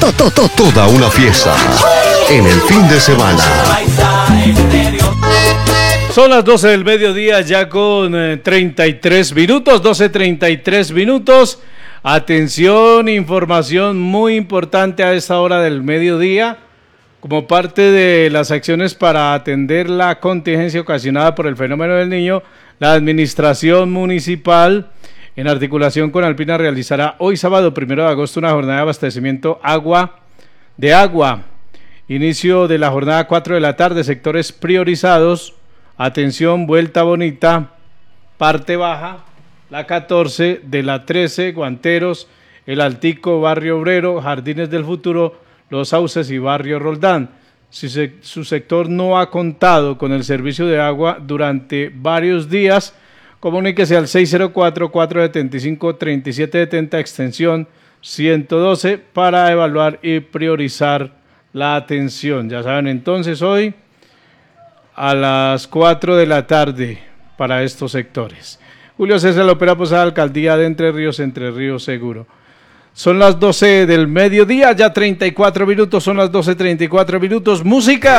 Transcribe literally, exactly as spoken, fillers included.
to, to, to, toda una fiesta en el fin de semana. Son las doce del mediodía ya con eh, treinta y tres minutos, doce treinta y tres minutos. Atención, información muy importante a esta hora del mediodía. Como parte de las acciones para atender la contingencia ocasionada por el fenómeno del Niño, la administración municipal, en articulación con Alpina, realizará hoy sábado primero de agosto una jornada de abastecimiento agua de agua. Inicio de la jornada cuatro de la tarde, sectores priorizados. Atención, Vuelta Bonita, Parte Baja, la catorce, de la trece, Guanteros, El Altico, Barrio Obrero, Jardines del Futuro, Los Sauces y Barrio Roldán. Si se, su sector no ha contado con el servicio de agua durante varios días, comuníquese al seis cero cuatro, cuatro siete cinco, tres siete siete cero, extensión ciento doce, para evaluar y priorizar la atención. Ya saben, entonces hoy a las cuatro de la tarde para estos sectores. Julio César Lopera Posada, Alcaldía de Entre Ríos, Entre Ríos Seguro. Son las doce del mediodía, ya treinta y cuatro minutos, son las doce treinta y cuatro minutos. Música.